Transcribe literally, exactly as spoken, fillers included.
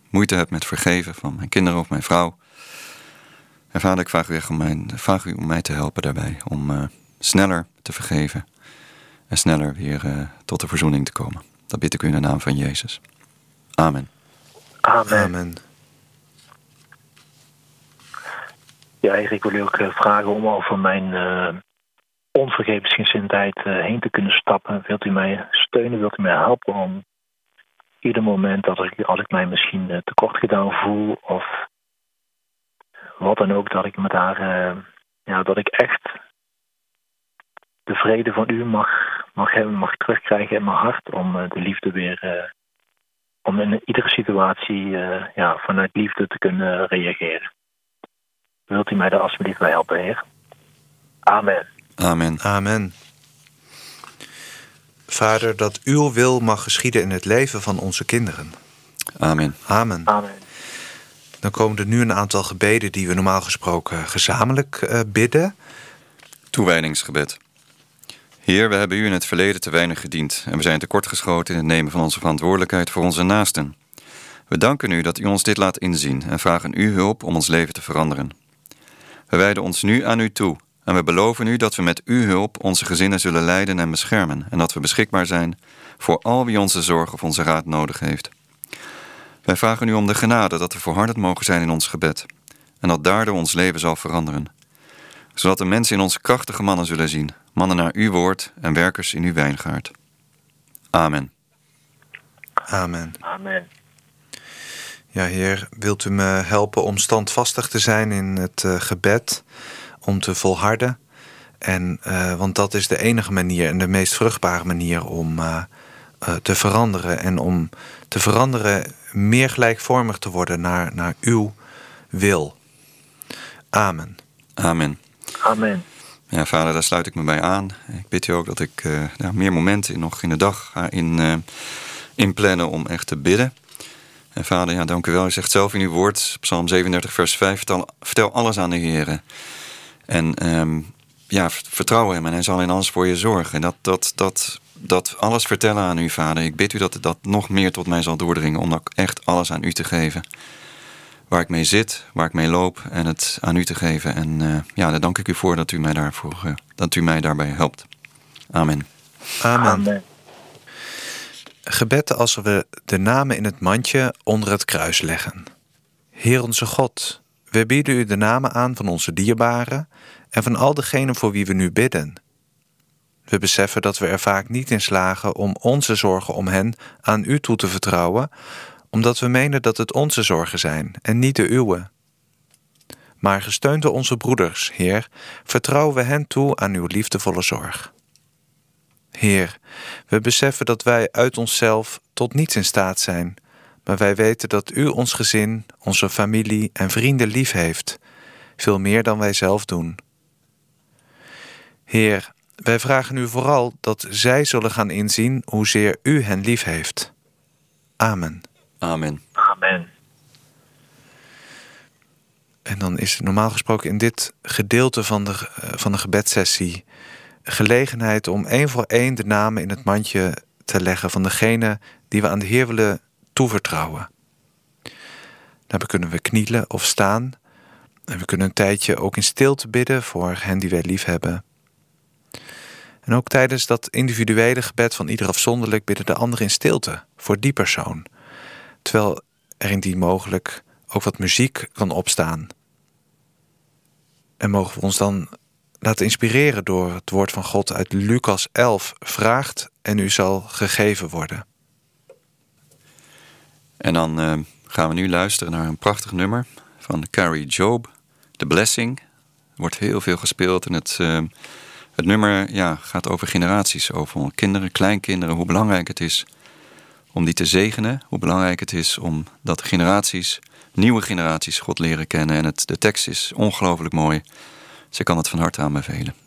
moeite heb met vergeven van mijn kinderen of mijn vrouw. En vader, ik vraag u, echt om, mijn, vraag u om mij te helpen daarbij. Om uh, sneller te vergeven. En sneller weer uh, tot de verzoening te komen. Dat bid ik u in de naam van Jezus. Amen. Amen. Amen. Ja, Heer, ik wil u ook uh, vragen om over mijn uh, onvergevensgezindheid uh, heen te kunnen stappen. Wilt u mij steunen? Wilt u mij helpen om ieder moment dat ik, als ik mij misschien uh, tekort gedaan voel of wat dan ook, dat ik me daar, uh, ja, dat ik echt de vrede van u mag, mag hebben, mag terugkrijgen in mijn hart om uh, de liefde weer, uh, om in iedere situatie uh, ja, vanuit liefde te kunnen reageren. Wilt u mij daar alsjeblieft bij helpen, Heer? Amen. Amen. Amen. Vader, dat uw wil mag geschieden in het leven van onze kinderen. Amen. Amen. Amen. Dan komen er nu een aantal gebeden die we normaal gesproken gezamenlijk uh, bidden. Toewijdingsgebed. Heer, we hebben u in het verleden te weinig gediend en we zijn tekortgeschoten in het nemen van onze verantwoordelijkheid voor onze naasten. We danken u dat u ons dit laat inzien en vragen uw hulp om ons leven te veranderen. We wijden ons nu aan u toe en we beloven u dat we met uw hulp onze gezinnen zullen leiden en beschermen en dat we beschikbaar zijn voor al wie onze zorg of onze raad nodig heeft. Wij vragen u om de genade dat we volhardend mogen zijn in ons gebed en dat daardoor ons leven zal veranderen. Zodat de mensen in ons krachtige mannen zullen zien, mannen naar uw woord en werkers in uw wijngaard. Amen. Amen. Amen. Ja, Heer, wilt u me helpen om standvastig te zijn in het uh, gebed, om te volharden? En, uh, want dat is de enige manier en de meest vruchtbare manier om uh, uh, te veranderen. En om te veranderen meer gelijkvormig te worden naar, naar uw wil. Amen. Amen. Amen. Ja, vader, daar sluit ik me bij aan. Ik bid u ook dat ik uh, ja, meer momenten nog in de dag ga in, uh, inplannen om echt te bidden. En vader, ja, dank u wel. U zegt zelf in uw woord, Psalm zevenendertig, vers vijf, vertel, vertel alles aan de Heer. En um, ja, vertrouw hem en hij zal in alles voor je zorgen. En dat, dat, dat, dat alles vertellen aan u, vader. Ik bid u dat dat nog meer tot mij zal doordringen, om ook echt alles aan u te geven. Waar ik mee zit, waar ik mee loop en het aan u te geven. En uh, ja, daar dank ik u voor dat u mij, daarvoor, uh, dat u mij daarbij helpt. Amen. Amen. Amen. Gebed als we de namen in het mandje onder het kruis leggen. Heer onze God, we bieden u de namen aan van onze dierbaren en van al degenen voor wie we nu bidden. We beseffen dat we er vaak niet in slagen om onze zorgen om hen aan u toe te vertrouwen, omdat we menen dat het onze zorgen zijn en niet de uwe. Maar gesteund door onze broeders, Heer, vertrouwen we hen toe aan uw liefdevolle zorg. Heer, we beseffen dat wij uit onszelf tot niets in staat zijn, maar wij weten dat u ons gezin, onze familie en vrienden lief heeft, veel meer dan wij zelf doen. Heer, wij vragen u vooral dat zij zullen gaan inzien hoezeer u hen lief heeft. Amen. Amen. Amen. En dan is het normaal gesproken in dit gedeelte van de, van de gebedssessie gelegenheid om één voor één de namen in het mandje te leggen van degene die we aan de Heer willen toevertrouwen. Daarbij kunnen we knielen of staan. En we kunnen een tijdje ook in stilte bidden voor hen die wij lief hebben. En ook tijdens dat individuele gebed van ieder afzonderlijk bidden de ander in stilte voor die persoon. Terwijl er indien mogelijk ook wat muziek kan opstaan. En mogen we ons dan laten inspireren door het woord van God uit Lucas elf. Vraagt en u zal gegeven worden. En dan uh, gaan we nu luisteren naar een prachtig nummer van Carrie Job, The Blessing. Er wordt heel veel gespeeld en het, uh, het nummer ja, gaat over generaties, over kinderen, kleinkinderen, hoe belangrijk het is om die te zegenen, hoe belangrijk het is om dat de generaties, nieuwe generaties God leren kennen. En het, de tekst is ongelooflijk mooi. Dus ik kan het van harte aanbevelen.